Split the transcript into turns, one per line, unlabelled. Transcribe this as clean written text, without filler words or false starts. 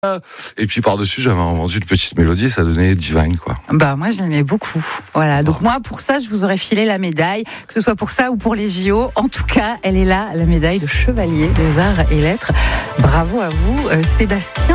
Et puis par-dessus, j'avais invendu une petite mélodie et ça donnait Divine, quoi.
Bah, moi, je l'aimais beaucoup. Voilà. Donc, moi, pour ça, je vous aurais filé la médaille, que ce soit pour ça ou pour les JO. En tout cas, elle est là, la médaille de chevalier des arts et lettres. Bravo à vous, Sébastien.